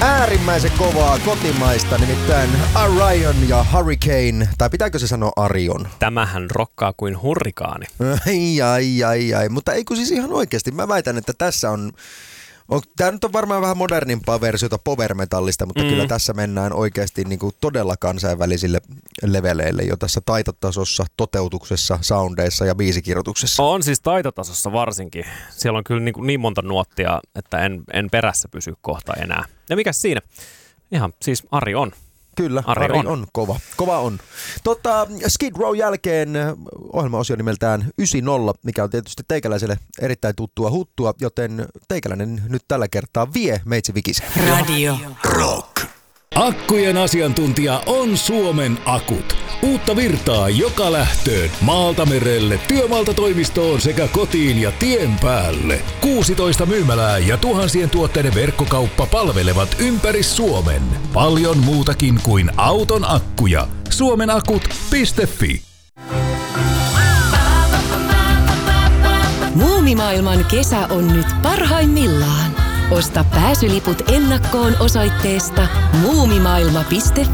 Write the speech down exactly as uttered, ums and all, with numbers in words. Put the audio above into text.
äärimmäisen kovaa kotimaista, nimittäin Arion ja Hurricane, tai pitääkö se sanoa Arion? Tämähän rokkaa kuin hurrikaani. Ai, ai, ai, ai, mutta eikö siis ihan oikeasti, mä väitän, että tässä on, on tämä nyt on varmaan vähän modernimpaa versiota power-metallista, mutta mm. kyllä tässä mennään oikeasti niin kuin todella kansainvälisille leveleille jo tässä taitotasossa, toteutuksessa, soundeissa ja biisikirjoituksessa. On siis taitotasossa varsinkin. Siellä on kyllä niin, kuin niin monta nuottia, että en, en perässä pysy kohta enää. Ja mikäs siinä? Ihan siis Ari on. Kyllä, Ari, Ari on. on kova. Kova on. Tota, Skid Row jälkeen ohjelmaosio nimeltään yhdeksänkymmentä, mikä on tietysti teikäläiselle erittäin tuttua huttua, joten teikäläinen nyt tällä kertaa vie meitsi vikiseen. Radio Rock. Akkujen asiantuntija on Suomen Akut. Uutta virtaa joka lähtöön, maalta merelle, työmaalta toimistoon sekä kotiin ja tien päälle. kuusitoista myymälää ja tuhansien tuotteiden verkkokauppa palvelevat ympäri Suomen. Paljon muutakin kuin auton akkuja. suomenakut piste fi. Muumimaailman kesä on nyt parhaimmillaan. Osta pääsyliput ennakkoon osoitteesta muumimaailma piste